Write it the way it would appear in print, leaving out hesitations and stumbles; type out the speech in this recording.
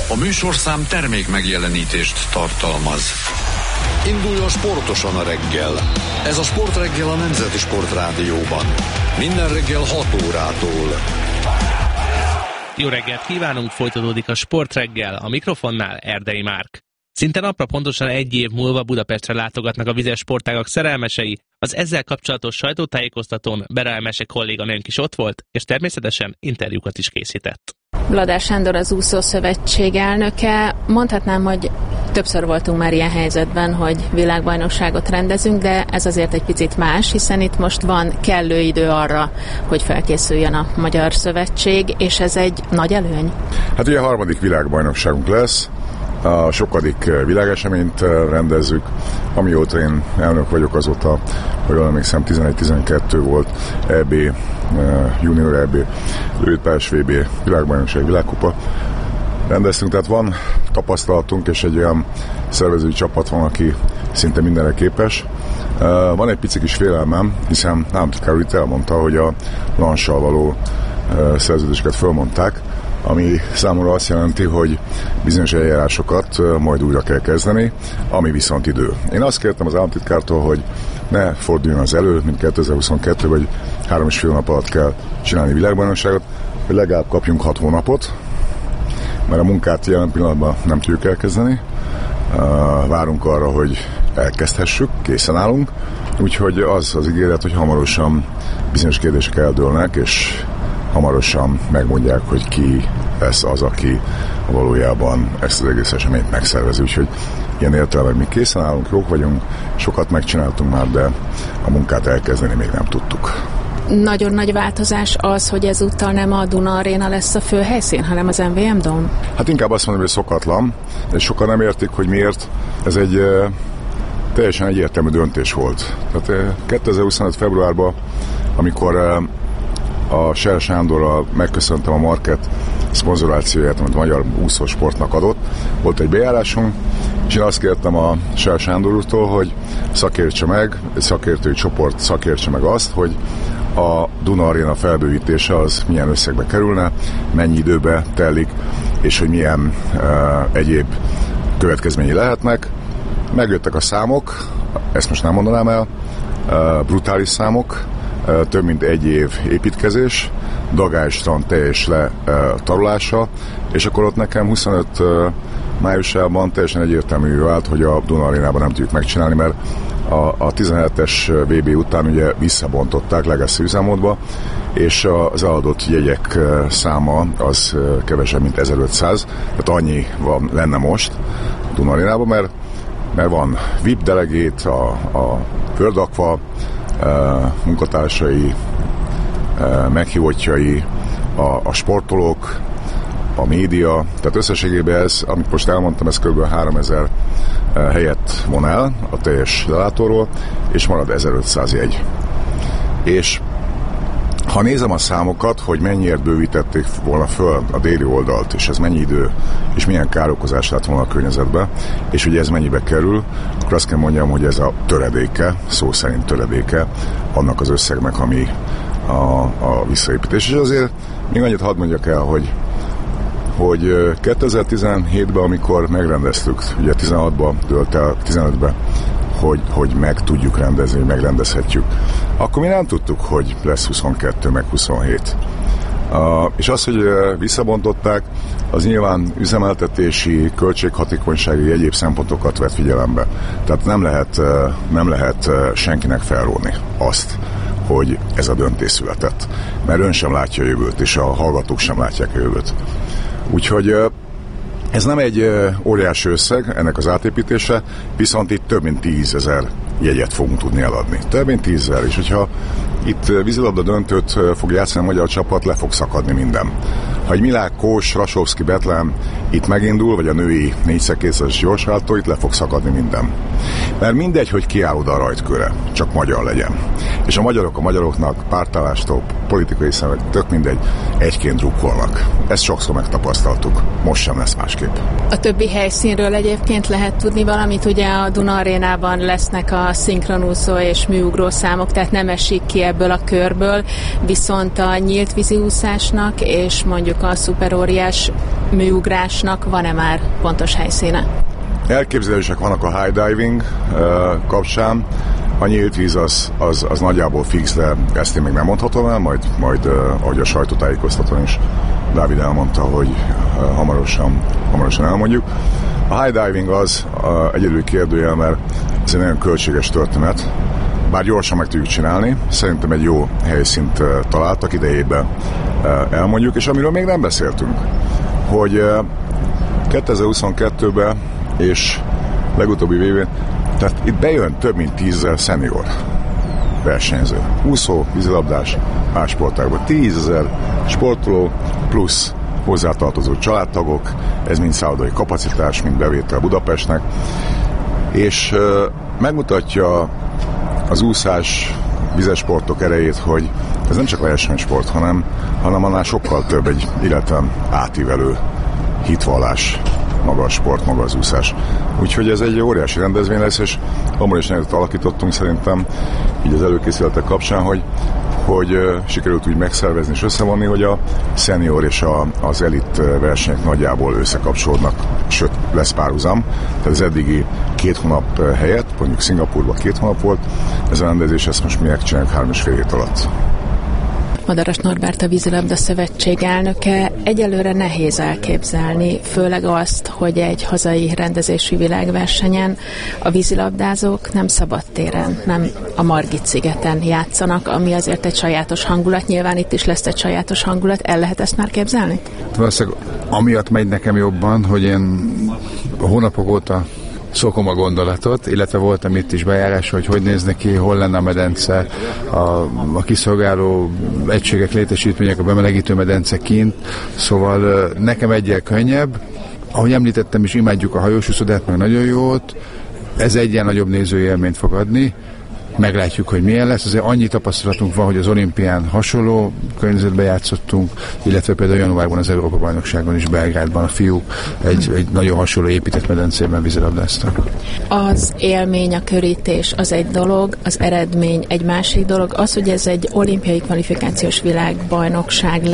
A műsorszám termék megjelenítést tartalmaz. Induljon sportosan a reggel. Ez a Sportreggel a Nemzeti Sportrádióban. Minden reggel 6 órától. Jó reggelt kívánunk, folytatódik a Sportreggel, a mikrofonnál Erdei Márk. Szinte napra pontosan egy év múlva Budapestre látogatnak a vizes sportágak szerelmesei. Az ezzel kapcsolatos sajtótájékoztatón Bera Emese kolléganőnk is ott volt, és természetesen interjúkat is készített. Vladár Sándor az úszószövetség elnöke. Mondhatnám, hogy többször voltunk már ilyen helyzetben, hogy világbajnokságot rendezünk, de ez azért egy picit más, hiszen itt most van kellő idő arra, hogy felkészüljön a Magyar Szövetség, és ez egy nagy előny. Hát ugye a harmadik világbajnokságunk lesz, a sokadik világeseményt rendezzük. Amióta én elnök vagyok, azóta, hogy jól emlékszem, 11-12 volt EB, Junior EB, rövidpályás VB, világbajnokság, világkupa rendeztünk, tehát van tapasztalatunk, és egy olyan szervezői csapat van, aki szinte mindenre képes. Van egy pici kis félelmem, hiszen államtitkár itt elmondta, hogy a Lanssal való szerződéseket fölmondták, ami számomra azt jelenti, hogy bizonyos eljárásokat majd újra kell kezdeni, ami viszont idő. Én azt kértem az államtitkártól, hogy ne forduljon az elő, mint 2022 vagy 3,5 hónap alatt kell csinálni világbajnokságot, hogy legalább kapjunk 6 hónapot, mert a munkát jelen pillanatban nem tudjuk elkezdeni. Várunk arra, hogy elkezdhessük, készen állunk, úgyhogy az ígéret, hogy hamarosan bizonyos kérdések eldőlnek, és hamarosan megmondják, hogy ki lesz az, aki valójában ezt az egész eseményt megszervezi. Úgyhogy ilyen értelemben mi készen állunk, jók vagyunk, sokat megcsináltunk már, de a munkát elkezdeni még nem tudtuk. Nagyon nagy változás az, hogy ezúttal nem a Duna Aréna lesz a fő helyszín, hanem az MVM Dome? Hát inkább azt mondom, hogy szokatlan, és sokan nem értik, hogy miért. Ez egy teljesen egyértelmű döntés volt. Tehát 2025. februárban, amikor a Ser Sándorral megköszöntem a Market szponzorációját, amit a Magyar Úszósportnak adott. Volt egy bejárásunk, és én azt kértem a Ser Sándor úrtól, hogy szakértse meg, egy szakértői csoport szakértse meg azt, hogy a Duna Aréna felbővítése az milyen összegbe kerülne, mennyi időbe telik, és hogy milyen egyéb következményei lehetnek. Megjöttek a számok, ezt most nem mondanám el, brutális számok, több mint egy év építkezés, Dagály strand teljes letarolása, és akkor ott nekem 25 májusában teljesen egyértelmű vált, hogy a Duna Arénában nem tudjuk megcsinálni, mert a 17-es VB után ugye visszabontották legacy üzemmódba, és az eladott jegyek száma az kevesebb, mint 1500, tehát annyi lenne most Duna Arénában, mert van VIP delegét, a World Aqua munkatársai, meghívottjai, a sportolók, a média, tehát összességében ez, amit most elmondtam, ez kb. 3000 helyet von el a teljes lelátóról, és marad 1500 jegy. És ha nézem a számokat, hogy mennyiért bővítették volna föl a déli oldalt, és ez mennyi idő, és milyen károkozás lett volna a környezetbe, és hogy ez mennyibe kerül, akkor azt kell mondjam, hogy ez a töredéke, szó szerint töredéke annak az összegnek, ami a visszaépítés. És azért még annyit hadd mondjak el, hogy 2017-ben, amikor megrendeztük, ugye 16-ban dőlt el, 15-ben, hogy meg tudjuk rendezni, megrendezhetjük. Akkor mi nem tudtuk, hogy lesz 22, meg 27. És az, hogy visszabontották, az nyilván üzemeltetési, költséghatékonysági egyéb szempontokat vett figyelembe. Tehát nem lehet senkinek felróni azt, hogy ez a döntés született. Mert ön sem látja a jövőt, és a hallgatók sem látják a jövőt. Úgyhogy ez nem egy óriási összeg, ennek az átépítése, viszont itt több mint 10 000 jegyet fogunk tudni eladni. Több mint 10 000, és hogyha itt vízilabda döntőt fog játszani a magyar csapat, le fog szakadni minden. Ha egy Milák, Kós, Rasovszki, Betlen itt megindul, vagy a női 4x200-es gyorsváltó, itt le fog szakadni minden. Mert mindegy, hogy kiáll oda a rajtkőre, csak magyar legyen. És a magyaroknak pártállástól, politikai szemek, tök mindegy, egyként drukkolnak. Ezt sokszor megtapasztaltuk, most sem lesz másképp. A többi helyszínről egyébként lehet tudni valamit, ugye a Duna Arénában lesznek a szinkronúszó és műugró számok, tehát nem esik ki ebből a körből, viszont a nyílt víziúszásnak és mondjuk a szuperóriás műugrásnak van-e már pontos helyszíne? Elképzelések vannak a high diving kapcsán. A nyílt víz az nagyjából fix, de ezt én még nem mondhatom el, majd ahogy a sajtótájékoztatón is Dávid elmondta, hogy hamarosan elmondjuk. A high diving az egyedül kérdőjel, mert ez egy nagyon költséges történet, bár gyorsan meg tudjuk csinálni. Szerintem egy jó helyszínt találtak, idejében elmondjuk, és amiről még nem beszéltünk, hogy 2022-ben és legutóbbi évben, tehát itt bejön több mint 10 000 szenior versenyző. Úszó, vízilabdás, más sportágban. 10 000 sportoló plusz hozzátartozó családtagok, ez mind szállodai kapacitás, mind bevétel Budapestnek, és megmutatja az úszás, vizes sportok erejét, hogy ez nem csak versenysport, hanem annál sokkal több, egy életem átívelő hitvallás, maga a sport, maga az úszás. Úgyhogy ez egy óriási rendezvény lesz, és abban is nagyon alakítottunk szerintem így az előkészületek kapcsán, hogy sikerült úgy megszervezni és összevonni, hogy a szenior és az elit versenyek nagyjából összekapcsolódnak, sőt lesz párhuzam. Tehát az eddigi 2 hónap helyett, mondjuk Szingapúrban 2 hónap volt, ez a rendezés, ezt most mi megcsináljuk 3,5 hét alatt. Madaras Norbert, a Vízilabda Szövetség elnöke. Egyelőre nehéz elképzelni, főleg azt, hogy egy hazai rendezésű világversenyen a vízilabdázók nem szabadtéren, nem a Margit-szigeten játszanak, ami azért egy sajátos hangulat. Nyilván itt is lesz egy sajátos hangulat. El lehet ezt már képzelni? Valószínűleg amiatt megy nekem jobban, hogy én hónapok óta szokom a gondolatot, illetve voltam itt is bejárás, hogy néz neki, hol lenne a medence, a kiszolgáló egységek, létesítmények, a bemelegítő medence kint, szóval nekem egyel könnyebb. Ahogy említettem is, imádjuk a hajósúszodát, meg nagyon jó ott, ez egyen nagyobb nézőélményt fog adni, meglátjuk, hogy milyen lesz. Azért annyi tapasztalatunk van, hogy az olimpián hasonló környezetben játszottunk, illetve például januárban az Európa-bajnokságon is Belgrádban a fiúk egy nagyon hasonló épített medencében vízilabdáztak. Az élmény, a körítés az egy dolog, az eredmény egy másik dolog. Az, hogy ez egy olimpiai kvalifikációs világbajnokság